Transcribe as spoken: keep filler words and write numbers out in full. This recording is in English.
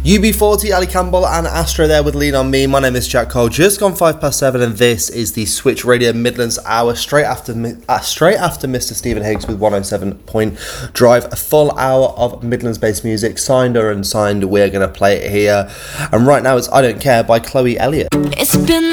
U B forty, Ali Campbell and Astro there with Lean On Me. My name is Jack Cole. Just gone five past seven and this is the Switch Radio Midlands Hour straight after uh, straight after Mister Stephen Higgs with one oh seven Point Drive. A full hour of Midlands based music, signed or unsigned. We're going to play it here. And right now it's I Don't Care by Chloe Elliott. It's been